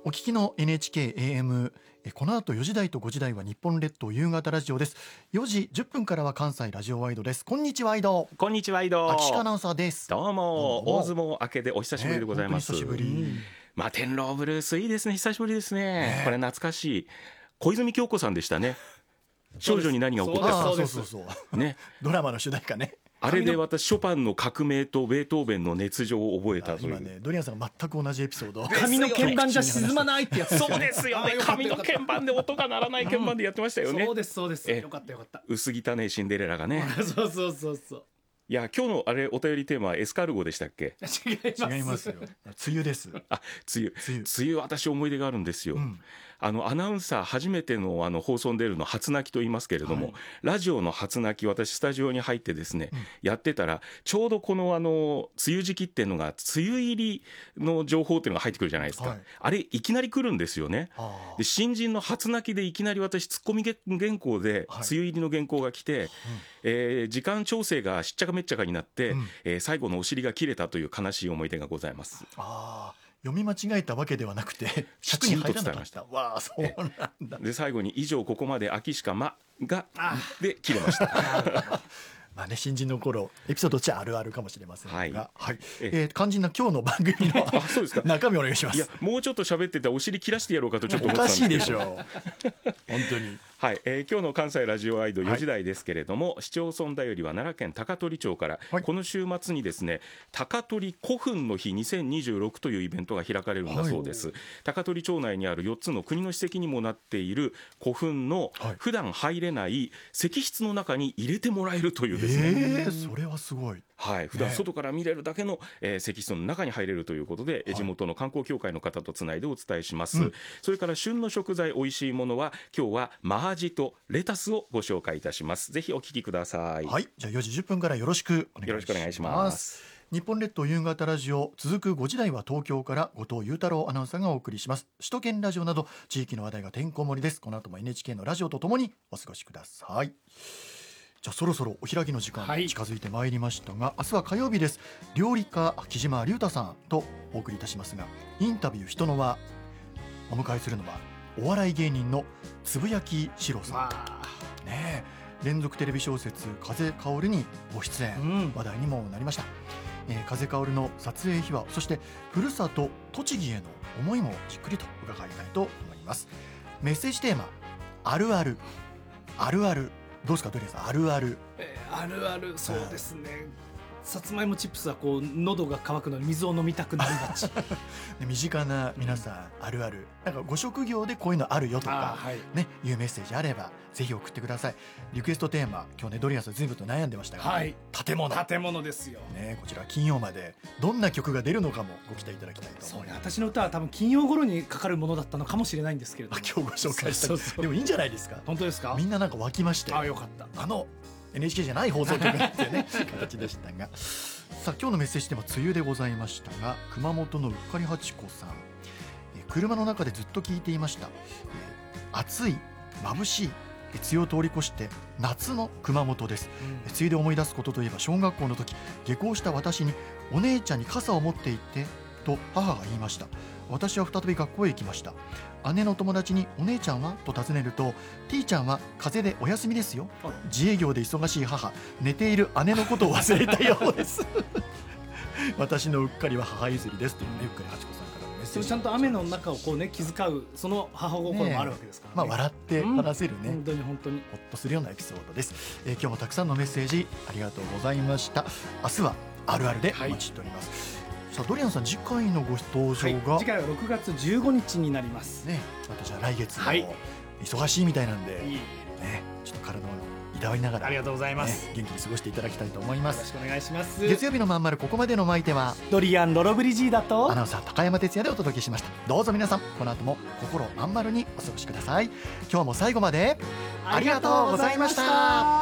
お聞きの NHK-AM、この後4時台と5時台は日本列島夕方ラジオです。4時10分からは関西ラジオワイドです。こんにちはワイド。 こんにちはワイド。 秋鹿アナウンサーです。 どうも大相撲明けでお久しぶりでございます、 本当に久しぶり。 天狼ブルースいいですね、久しぶりですね。これ懐かしい。小泉京子さんでしたね。少女に何が起こったか。 そうね、ドラマの主題歌ね。 あれで私ショパンの革命とベートーベンの熱情を覚えたという。 今ね、ドリアンさんが全く同じエピソード。 紙の鍵盤じゃ沈まないってやつ。 そうですよね。紙の鍵盤で音が鳴らない鍵盤でやってましたよね。 そうですそうです。よかったよかった。 薄汚いシンデレラがね。 そう。 いや、今日のあれお便りテーマはエスカルゴでしたっけ？ 違いますよ。梅雨です。 梅雨私思い出があるんですよ。アナウンサー初めての放送に出るの初泣きと言いますけれども、ラジオの初泣き、私スタジオに入ってですね、やってたらちょうどこの梅雨時期っていうのが梅雨入りの情報っていうのが入ってくるじゃないですか、あれいきなり来るんですよね。で新人の初泣きでいきなり私ツッコミ原稿で梅雨入りの原稿が来て、時間調整がしっちゃかめっちゃかになって、最後のお尻が切れたという悲しい思い出がございます。 読み間違えたわけではなくて尺に入らなかった。わあ、そうなんだ。 で最後に以上ここまで秋しかまがで切れました新人の頃エピソードちゃあるあるかもしれませんが、肝心な今日の番組の中身お願いします。 いや、もうちょっと喋ってたらお尻切らしてやろうかとちょっと思ったんですけど。 おかしいでしょ本当に。 今日の関西ラジオワイド4時台ですけれども、市町村だよりは奈良県高取町から、この週末にですね、高取古墳の日2026というイベントが開かれるんだそうです。高取町内にある4つの国の史跡にもなっている古墳の普段入れない石室の中に入れてもらえるというですね、 それはすごい。 普段外から見れるだけの、石室の中に入れるということで、地元の観光協会の方とつないでお伝えします、それから旬の食材、おいしいものは今日はマハジとレタスをご紹介いたします。ぜひお聞きください。 じゃあ4時10分からよろしくお願いします。日本列島夕方ラジオ、続く5時台は東京から後藤裕太郎アナウンサーがお送りします。首都圏ラジオなど地域の話題がてんこ盛りです。この後も NHK のラジオとともにお過ごしください。じゃあそろそろお開きの時間近づいてまいりましたが、明日は火曜日です。料理家木島隆太さんとお送りいたしますが、インタビュー人の輪、お迎えするのはお笑い芸人のつぶやきしろさん、連続テレビ小説風薫るにご出演、話題にもなりました。風薫るの撮影秘話、そしてふるさと栃木への思いもじっくりと伺いたいと思います。メッセージテーマ、あるあるあるある、どうですかドリアさん、あるある。 あるある、そうですね。さつまいもチップスはこう喉が渇くのに水を飲みたくなりがち身近な皆さん、あるある、なんかご職業でこういうのあるよとか、いうメッセージあればぜひ送ってください。リクエストテーマ、今日ねドリアンさん随分と悩んでましたが、建物ですよ、 こちら金曜までどんな曲が出るのかもご期待いただきたいと思います。 私の歌は多分金曜頃にかかるものだったのかもしれないんですけれども、 今日ご紹介したでもいいんじゃないですか。 本当ですか。 みんななんか湧きまして、 よかった。 NHK じゃない放送局っていうね形でしたが、さあ今日のメッセージテーマ、梅雨でございましたが、熊本のうっかりはちこさん、車の中でずっと聞いていました。暑い、眩しい、梅雨を通り越して夏の熊本です。梅雨で思い出すことといえば、小学校の時下校した私に、お姉ちゃんに傘を持って行ってと母が言いました。私は再び学校へ行きました。姉の友達に、お姉ちゃんはと尋ねると、T ちゃんは風邪でお休みですよ。自営業で忙しい母、寝ている姉のことを忘れたようです私のうっかりは母譲りですというね、うっかりはちこさんからのメッセージ。 ちゃんと雨の中をこうね気遣う、その母心もあるわけですからね。 笑って話せるね、 本当に本当にほっとするようなエピソードです。今日もたくさんのメッセージありがとうございました。明日はあるあるでお待ちしております。さあドリアンさん、次回のご登場が、 次回は6月15日になりますね。またじゃあ来月も忙しいみたいなんで、ちょっと体をいたわりながら、 ありがとうございます、 元気に過ごしていただきたいと思います。 よろしくお願いします。 月曜日のまんまる、ここまでのお相手はドリアン・ロロブリジーだとアナウンサー高山哲也でお届けしました。どうぞ皆さん、この後も心まんまるにお過ごしください。今日も最後までありがとうございました。